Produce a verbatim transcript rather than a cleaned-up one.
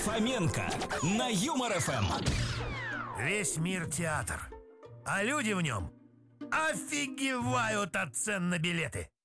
Фоменко на Юмор эф эм. Весь мир театр, а люди в нем офигевают от цен на билеты.